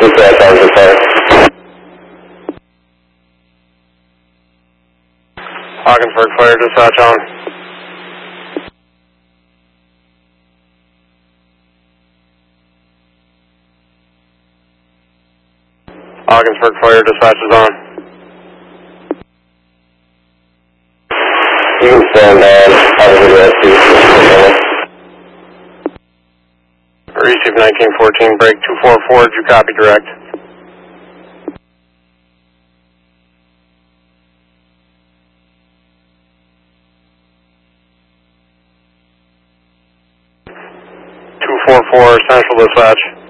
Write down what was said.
Dispatch on the fire. Ogdensburg Fire Dispatch on. Ogdensburg Fire Dispatch is on. You can stand out of the rescue. Receive 1914, break 244, did you copy direct? Central Dispatch.